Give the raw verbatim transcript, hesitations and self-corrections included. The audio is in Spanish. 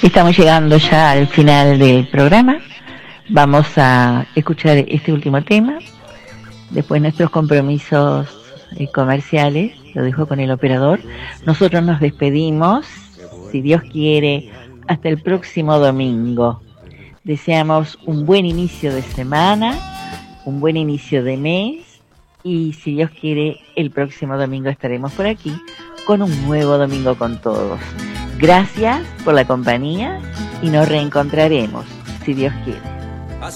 Estamos llegando ya al final del programa. Vamos a escuchar este último tema. Después nuestros compromisos eh, comerciales, lo dejo con el operador. Nosotros nos despedimos, si Dios quiere, hasta el próximo domingo. Deseamos un buen inicio de semana, un buen inicio de mes, y si Dios quiere, el próximo domingo estaremos por aquí con un nuevo Domingo con Todos. Gracias por la compañía y nos reencontraremos, si Dios quiere.